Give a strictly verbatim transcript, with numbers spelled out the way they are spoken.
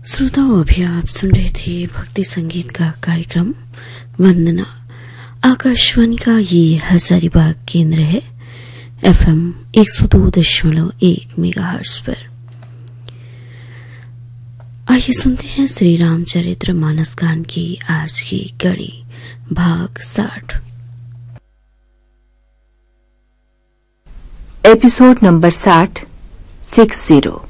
श्रोताओं, अभी आप सुन रहे थे भक्ति संगीत का कार्यक्रम वंदना। आकाशवाणी का ये हजारीबाग केंद्र है, एफएम एक सौ दो दशमलव एक मेगाहर्ट्ज पर। आइए सुनते हैं श्री रामचरित्र मानस गान की आज की कड़ी भाग साठ। एपिसोड नंबर साठ सिक्स जीरो।